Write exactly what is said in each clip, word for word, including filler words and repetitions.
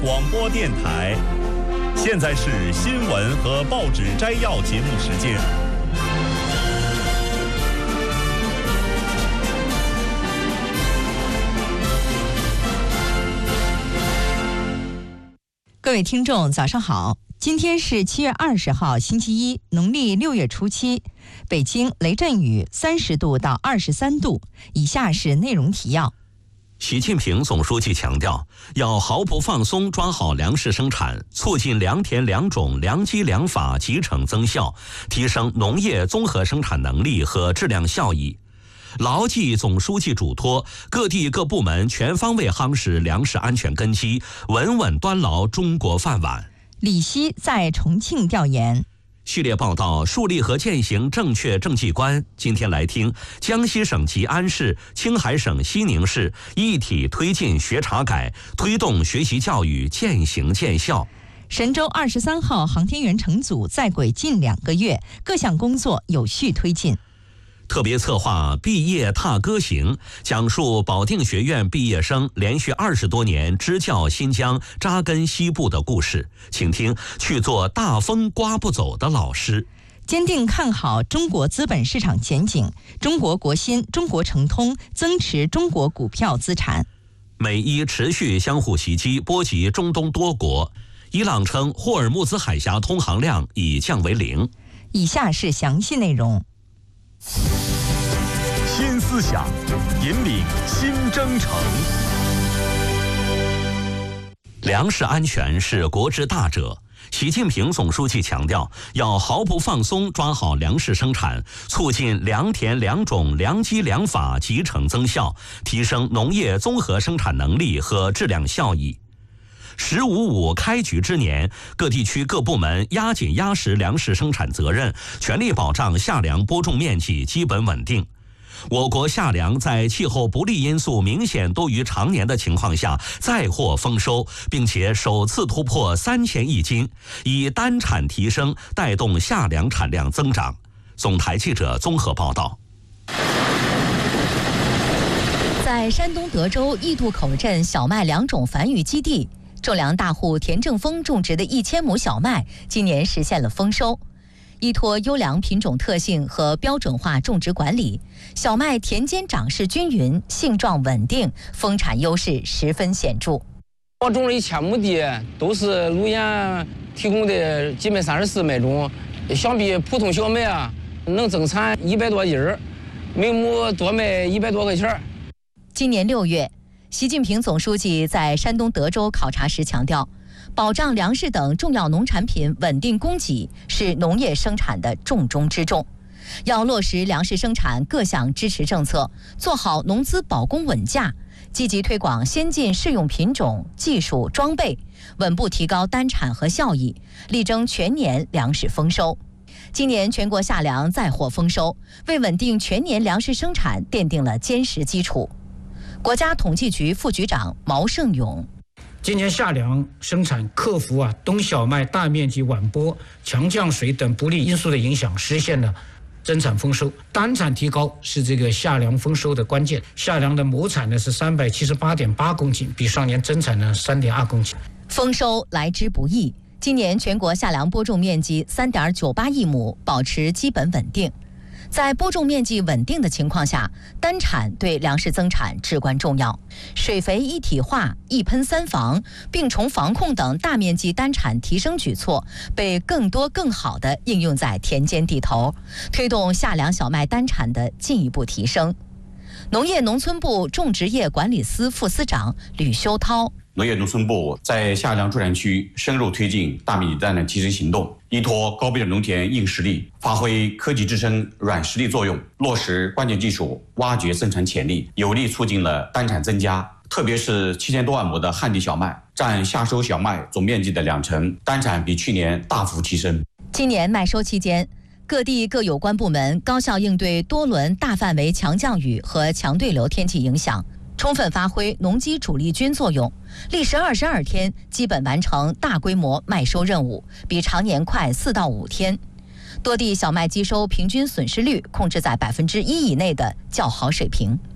广播电台。现在是新闻和报纸摘要节目时间。 各位听众，早上好！今天是七月二十号，星期一，农历六月初七。北京雷阵雨，三十度到二十三度。以下是内容提要。 习近平总书记强调，要毫不放松抓好粮食生产，促进良田良种、良机良法集成增效，提升农业综合生产能力和质量效益。牢记总书记嘱托，各地各部门全方位夯实粮食安全根基，稳稳端牢中国饭碗。 李希在重庆调研。 系列报道树立和践行正确政绩观。今天来听江西省吉安市、青海省西宁市一体推进学查改，推动学习教育渐行渐效。 神舟二十三号航天员乘组在轨近两个月，各项工作有序推进。 特别策划毕业踏歌行，讲述保定学院毕业生连续二十多年支教新疆、扎根西部的故事。请听去做大风刮不走的老师。 坚定看好中国资本市场前景，中国国新、中国诚通增持中国股票资产。 美伊持续相互袭击，波及中东多国。伊朗称霍尔木兹海峡通航量已降为零。 以下是详细内容。 新思想，引领新征程。 粮食安全是国之大者。习近平总书记强调，要毫不放松抓好粮食生产，促进良田良种、良机良法集成增效，提升农业综合生产能力和质量效益。十五五开局之年，各地区各部门压紧压实粮食生产责任，全力保障夏粮播种面积基本稳定。我国夏粮在气候不利因素明显多于常年的情况下再获丰收，并且首次突破三千亿斤，以单产提升带动夏粮产量增长。总台记者综合报道。 在山东德州义渡口镇小麦良种繁育基地，种粮大户田正峰种植的一千亩小麦今年实现了丰收。依托优良品种特性和标准化种植管理，小麦田间长势均匀，性状稳定，丰产优势十分显著。 我种了一千亩地，都是路演提供的基本三十四麦种，相比普通小麦啊，能增产一百多斤儿，每亩多卖一百多块钱。 今年六月，习近平总书记在山东德州考察时强调，保障粮食等重要农产品稳定供给是农业生产的重中之重，要落实粮食生产各项支持政策，做好农资保供稳价，积极推广先进适用品种、技术、装备，稳步提高单产和效益，力争全年粮食丰收。今年全国夏粮再获丰收，为稳定全年粮食生产奠定了坚实基础。国家统计局副局长毛胜勇。 今年夏粮生产克服啊冬小麦大面积晚播、强降水等不利因素的影响，实现了增产丰收。单产提高是这个夏粮丰收的关键。夏粮的亩产呢是三百七十八点八公斤，比上年增产呢三点二公斤。 丰收来之不易，今年全国夏粮播种面积三点九八亿亩，保持基本稳定。在播种面积稳定的情况下，单产对粮食增产至关重要。水肥一体化、一喷三防、病虫防控等大面积单产提升举措被更多更好地应用在田间地头，推动夏粮小麦单产的进一步提升。农业农村部种植业管理司副司长吕修涛。 农业农村部在夏粮助产区深入推进大面积单产提升行动，依托高标准农田硬实力，发挥科技支撑软实力作用，落实关键技术，挖掘生产潜力，有力促进了单产增加。特别是七千多万亩的旱地小麦，占夏收小麦总面积的两成，单产比去年大幅提升。 今年麦收期间，各地各有关部门高效应对多轮大范围强降雨和强对流天气影响，充分发挥农机主力军作用，历时二十二天基本完成大规模麦收任务，比常年快四到五天。多地小麦机收平均损失率控制在百分之一以内的较好水平。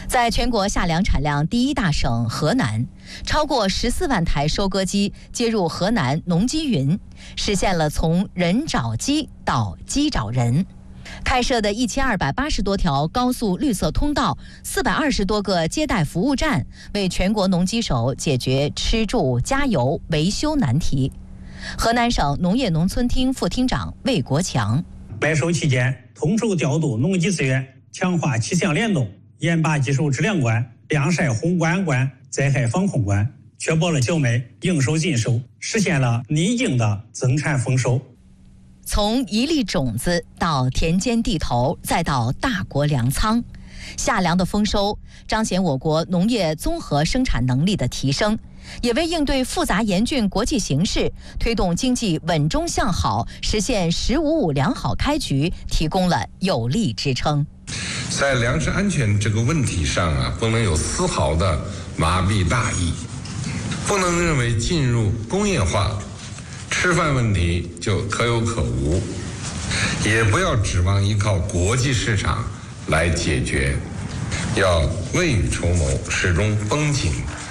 在全国夏粮产量第一大省河南，超过十四万台收割机接入河南农机云，实现了从人找机到机找人。开设的一千二百八十多条高速绿色通道，四百二十多个接待服务站，为全国农机手解决吃住加油维修难题。河南省农业农村厅副厅长魏国强： 麦收期间，统筹调度农机资源，强化气象联动，严把技术质量关、晾晒烘干关、灾害防控关，确保了小麦应收尽收，实现了拟定的增产丰收。 从一粒种子到田间地头，再到大国粮仓，夏粮的丰收彰显我国农业综合生产能力的提升，也为应对复杂严峻国际形势、推动经济稳中向好、实现“十五五”良好开局提供了有力支撑。 在粮食安全这个问题上啊，不能有丝毫的麻痹大意，不能认为进入工业化，吃饭问题就可有可无，也不要指望依靠国际市场来解决，要未雨绸缪，始终绷紧